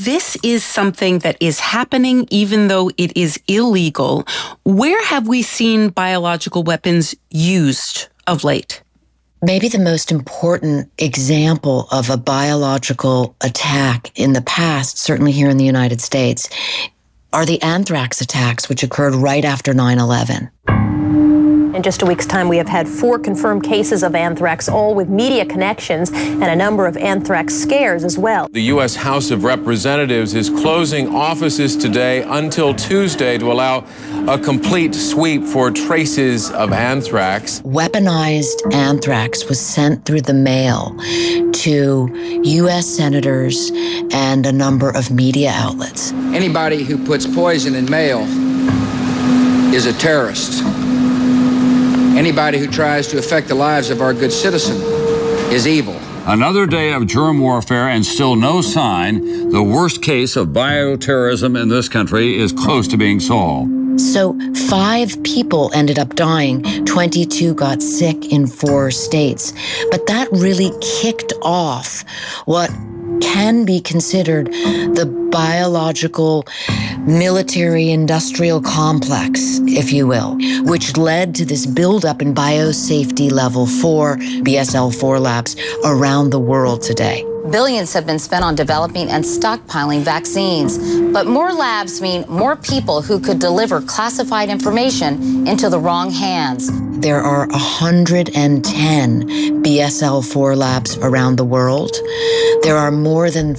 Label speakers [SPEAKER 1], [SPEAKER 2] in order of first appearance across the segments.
[SPEAKER 1] this is something that is happening even though it is illegal. Where have we seen biological weapons used of late?
[SPEAKER 2] Maybe the most important example of a biological attack in the past, certainly here in the United States, are the anthrax attacks, which occurred right after 9/11.
[SPEAKER 3] In just a week's time, we have had 4 confirmed cases of anthrax, all with media connections, and a number of anthrax scares as well.
[SPEAKER 4] The U.S. House of Representatives is closing offices today until Tuesday to allow a complete sweep for traces of anthrax.
[SPEAKER 2] Weaponized anthrax was sent through the mail to U.S. senators and a number of media outlets.
[SPEAKER 5] Anybody who puts poison in mail is a terrorist. Anybody who tries to affect the lives of our good citizen is evil.
[SPEAKER 6] Another day of germ warfare and still no sign. The worst case of bioterrorism in this country is close to being solved.
[SPEAKER 2] So 5 people ended up dying. 22 got sick in 4 states. But that really kicked off what can be considered the biological military-industrial complex, if you will, which led to this buildup in biosafety level 4, BSL-4 labs around the world today.
[SPEAKER 7] Billions have been spent on developing and stockpiling vaccines, but more labs mean more people who could deliver classified information into the wrong hands.
[SPEAKER 2] There are 110 BSL-4 labs around the world. There are more than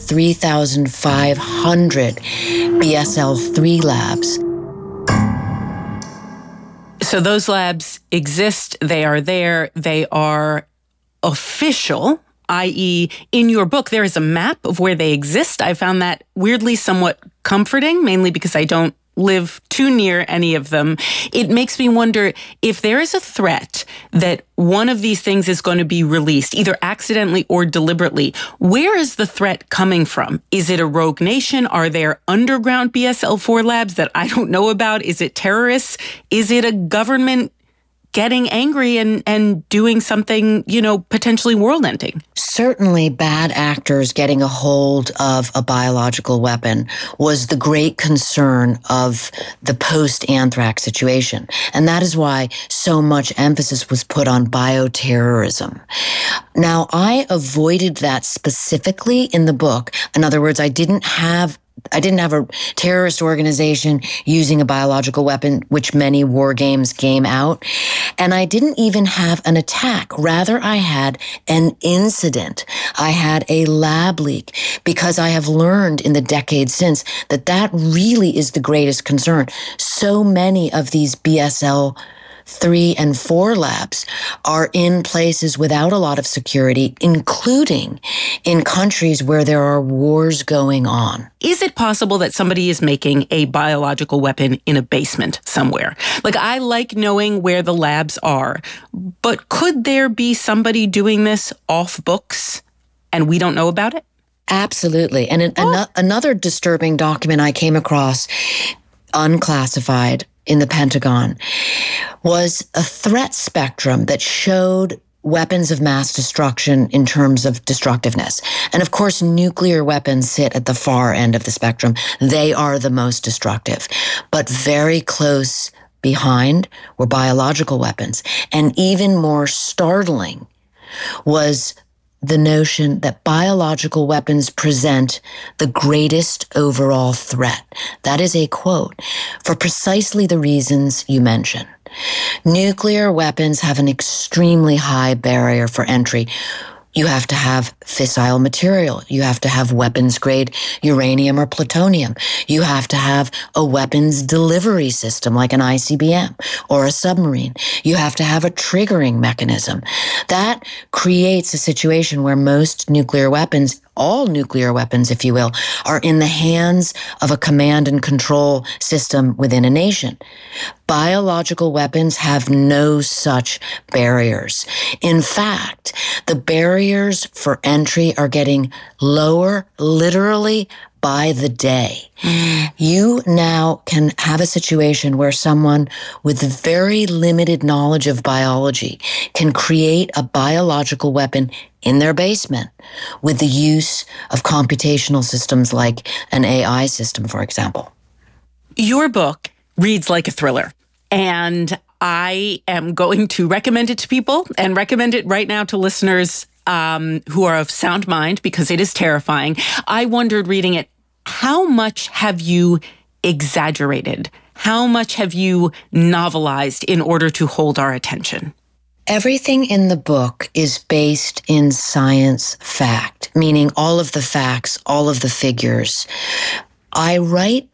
[SPEAKER 2] 3,500 BSL-3 labs.
[SPEAKER 1] So those labs exist, they are there, they are official, i.e., in your book, there is a map of where they exist. I found that weirdly somewhat comforting, mainly because I don't live too near any of them. It makes me wonder if there is a threat that one of these things is going to be released, either accidentally or deliberately. Where is the threat coming from? Is it a rogue nation? Are there underground BSL-4 labs that I don't know about? Is it terrorists? Is it a government getting angry and doing something, potentially world-ending?
[SPEAKER 2] Certainly bad actors getting a hold of a biological weapon was the great concern of the post-anthrax situation. And that is why so much emphasis was put on bioterrorism. Now, I avoided that specifically in the book. In other words, I didn't have a terrorist organization using a biological weapon, which many war games game out. And I didn't even have an attack. Rather, I had an incident. I had a lab leak, because I have learned in the decades since that really is the greatest concern. So many of these BSL-3 and 4 labs are in places without a lot of security, including in countries where there are wars going on.
[SPEAKER 1] Is it possible that somebody is making a biological weapon in a basement somewhere? I like knowing where the labs are, but could there be somebody doing this off books and we don't know about it?
[SPEAKER 2] Absolutely. And another disturbing document I came across, unclassified, in the Pentagon, was a threat spectrum that showed weapons of mass destruction in terms of destructiveness. And of course, nuclear weapons sit at the far end of the spectrum. They are the most destructive. But very close behind were biological weapons. And even more startling was the notion that biological weapons present the greatest overall threat. That is a quote, for precisely the reasons you mentioned. Nuclear weapons have an extremely high barrier for entry. You have to have fissile material. You have to have weapons-grade uranium or plutonium. You have to have a weapons delivery system like an ICBM or a submarine. You have to have a triggering mechanism. That creates a situation where most nuclear weapons, all nuclear weapons, if you will, are in the hands of a command and control system within a nation. Biological weapons have no such barriers. In fact, the barriers for entry are getting lower, literally by the day. You now can have a situation where someone with very limited knowledge of biology can create a biological weapon in their basement with the use of computational systems like an AI system, for example.
[SPEAKER 1] Your book reads like a thriller, and I am going to recommend it to people and recommend it right now to listeners who are of sound mind, because it is terrifying. I wondered reading it, how much have you exaggerated? How much have you novelized in order to hold our attention?
[SPEAKER 2] Everything in the book is based in science fact, meaning all of the facts, all of the figures. I write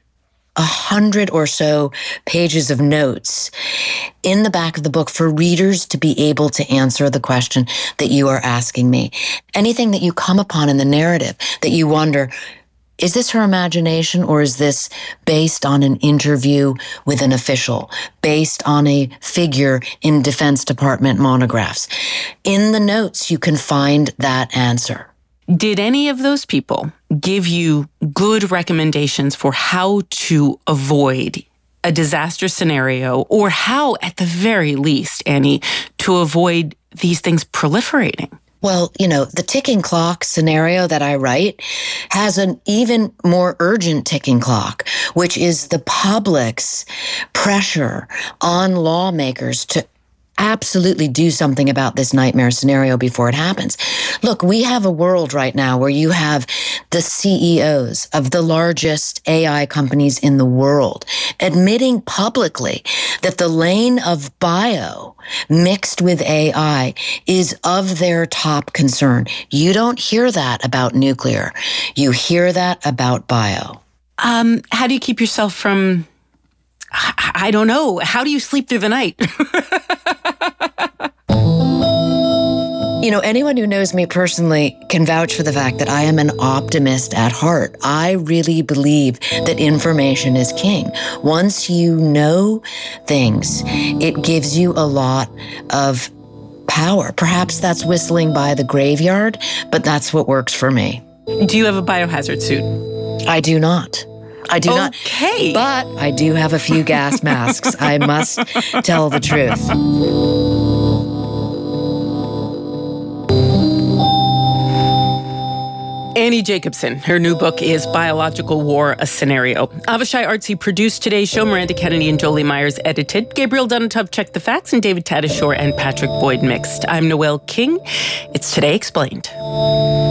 [SPEAKER 2] 100 or so pages of notes in the back of the book for readers to be able to answer the question that you are asking me. Anything that you come upon in the narrative that you wonder, is this her imagination, or is this based on an interview with an official, based on a figure in Defense Department monographs? In the notes, you can find that answer.
[SPEAKER 1] Did any of those people give you good recommendations for how to avoid a disaster scenario, or how, at the very least, Annie, to avoid these things proliferating?
[SPEAKER 2] Well, the ticking clock scenario that I write has an even more urgent ticking clock, which is the public's pressure on lawmakers to absolutely do something about this nightmare scenario before it happens. Look, we have a world right now where you have the CEOs of the largest AI companies in the world admitting publicly that the lane of bio mixed with AI is of their top concern. You don't hear that about nuclear. You hear that about bio.
[SPEAKER 1] How do you keep yourself from, I don't know, how do you sleep through the night?
[SPEAKER 2] Anyone who knows me personally can vouch for the fact that I am an optimist at heart. I really believe that information is king. Once you know things, it gives you a lot of power. Perhaps that's whistling by the graveyard, but that's what works for me.
[SPEAKER 1] Do you have a biohazard suit?
[SPEAKER 2] I do not. I do not.
[SPEAKER 1] Okay.
[SPEAKER 2] But I do have a few gas masks. I must tell the truth.
[SPEAKER 1] Annie Jacobsen. Her new book is Biological War, A Scenario. Avishai Artsy produced today's show. Miranda Kennedy and Jolie Myers edited. Gabriel Dunatov checked the facts, and David Tatasciore and Patrick Boyd mixed. I'm Noel King. It's Today Explained.